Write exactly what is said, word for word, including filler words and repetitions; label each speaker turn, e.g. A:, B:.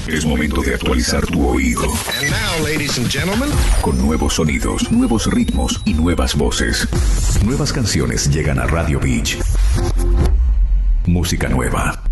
A: Es momento de actualizar tu oído.
B: And now, ladies and gentlemen,
A: con nuevos sonidos, nuevos ritmos y nuevas voces. Nuevas canciones llegan a Radio Beach. Música nueva.